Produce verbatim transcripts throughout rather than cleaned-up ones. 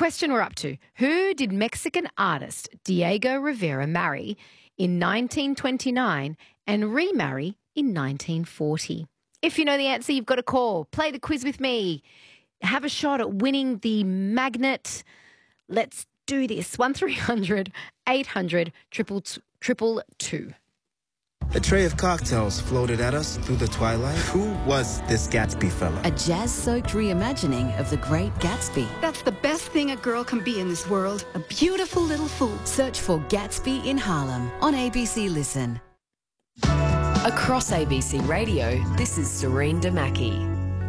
question we're up to. Who did Mexican artist Diego Rivera marry in nineteen twenty-nine and remarry in nineteen forty? If you know the answer, you've got to call. Play the quiz with me. Have a shot at winning the magnet. Let's do this. one three hundred eight hundred triple triple two. A tray of cocktails floated at us through the twilight. Who was this Gatsby fella? A jazz-soaked reimagining of The Great Gatsby. That's the best thing a girl can be in this world. A beautiful little fool. Search for Gatsby in Harlem on A B C Listen. Across A B C Radio, this is Serene Damaki.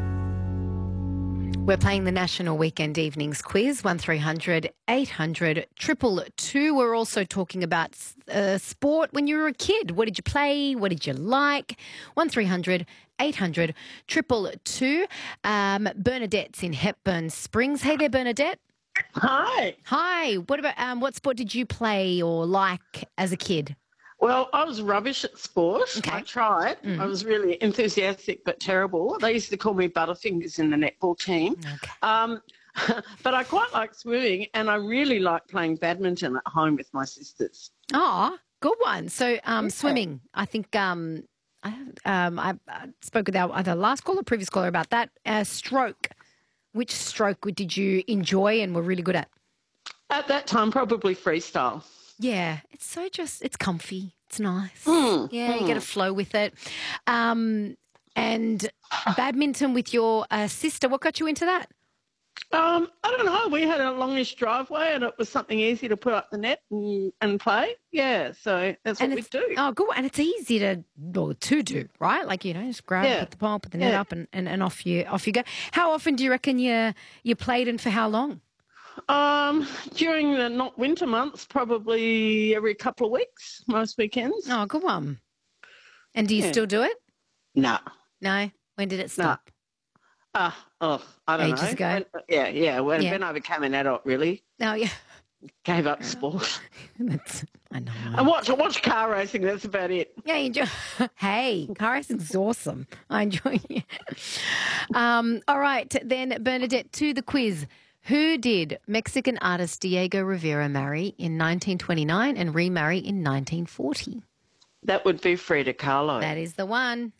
We're playing the National Weekend Evenings Quiz, one three hundred eight hundred triple two. We're also talking about uh, sport when you were a kid. What did you play? What did you like? one three hundred eight hundred triple two. Um, Bernadette's in Hepburn Springs. Hey there, Bernadette. Hi. Hi. What about um, what sport did you play or like as a kid? Well, I was rubbish at sport. Okay. I tried. Mm. I was really enthusiastic but terrible. They used to call me Butterfingers in the netball team. Okay. Um, but I quite like swimming, and I really like playing badminton at home with my sisters. Oh, good one. So um, swimming, I think um, I, um, I, I spoke with our either last caller or previous caller about that. Uh, stroke. Which stroke did you enjoy and were really good at? At that time, probably freestyle. Yeah, it's so just, it's comfy. It's nice. Mm, yeah, mm. you get a flow with it. Um, and badminton with your uh, sister, what got you into that? Um, I don't know. We had a longish driveway, and it was something easy to put up the net and, and play. Yeah, so that's what And we it's, do. oh, good. And it's easy to well, to do, right? Like, you know, just grab, Yeah. put the pole, put the net Yeah. up, and, and, and off you off you go. How often do you reckon you you played, and for how long? Um, during the not winter months, probably every couple of weeks, most weekends. Oh, good one. And do you Yeah. still do it? No. No. When did it stop? Ah, oh, I don't Ages know. ago? When- yeah, yeah. When, Yeah. when I became an adult, really No, yeah. gave up sport. That's, I know. I watch, I watch car racing. That's about it. Yeah, you enjoy. Hey, car racing's awesome. I enjoy it. Um, all right, then, Bernadette, to the quiz. Who did Mexican artist Diego Rivera marry in nineteen twenty-nine and remarry in nineteen forty? That would be Frida Kahlo. That is the one.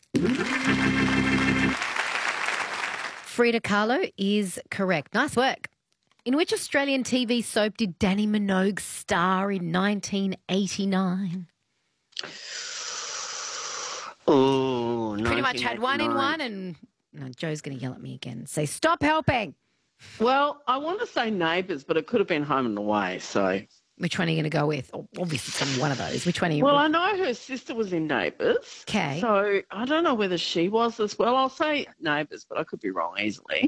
Frida Kahlo is correct. Nice work. In which Australian T V soap did Danny Minogue star in nineteen eighty-nine? Oh, Pretty much had one in one, and no, Joe's going to yell at me again. Say, stop helping. Well, I want to say Neighbours, but it could have been Home and Away. So, Which one are you going to go with? Oh, obviously, it's gonna be one of those. Which one are you? well, I know her sister was in Neighbours. 'Kay. So I don't know whether she was as well. I'll say Neighbours, but I could be wrong easily.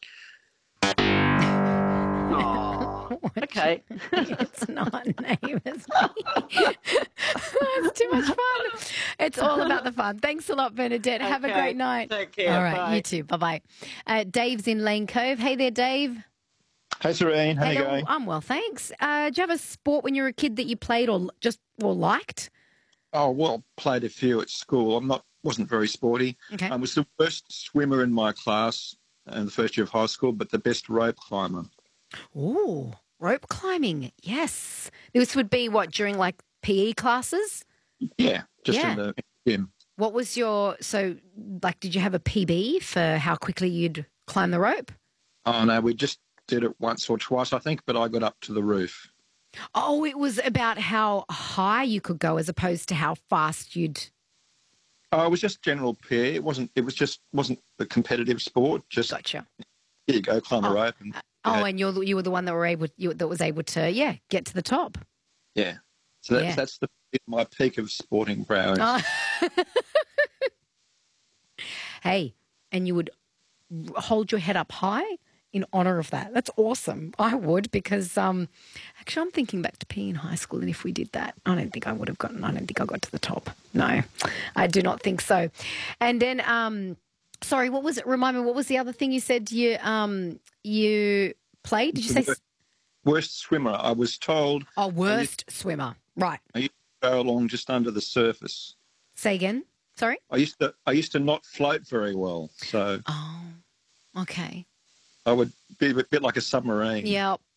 Oh, okay. It's not Neighbours. It's too much fun. It's all about the fun. Thanks a lot, Bernadette. Have a Okay. great night. Take care. All right, Bye. you too. Bye-bye. Uh, Dave's in Lane Cove. Hey there, Dave. Hey, Serene. How you Hello. going? I'm well, thanks. Uh, do you have a sport when you were a kid that you played or just or liked? Oh, well, played a few at school. I'm not, wasn't very sporty. Okay. I was the worst swimmer in my class in the first year of high school, but the best rope climber. Ooh, rope climbing. Yes. This would be what, during like P E classes? Yeah, just Yeah. in the gym. What was your, so like, did you have a P B for how quickly you'd climb the rope? Oh, no, we just did it once or twice, I think, but I got up to the roof. Oh, it was about how high you could go as opposed to how fast you'd. Oh, it was just general P E. It wasn't, it was just, wasn't a competitive sport. Just, Gotcha. here you go, climb Oh, the rope. And, Oh, yeah, and you're the- you were the one that were able you, that was able to yeah get to the top. yeah. So that's, Yeah. that's the, my peak of sporting prowess. Oh. Hey, and you would hold your head up high in honour of that. That's awesome. I would because um, actually I'm thinking back to P E in high school, and if we did that, I don't think I would have gotten. I don't think I got to the top. No, I do not think so. And then um. Sorry, what was it? Remind me, what was the other thing you said you um you played? Did you say? Worst swimmer. I was told Oh, worst swimmer. Right. I used to go along just under the surface. Say again. Sorry. I used to I used to not float very well, so Oh, okay. I would be a bit like a submarine. Yeah,